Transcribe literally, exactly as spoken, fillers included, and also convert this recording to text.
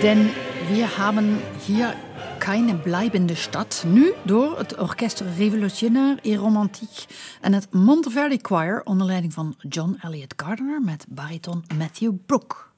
Denn wir haben hier keine bleibende stad. Nu door het Orchestre Révolutionnaire et Romantique en het Monteverdi Choir onder leiding van John Elliott Gardiner met bariton Matthew Brook.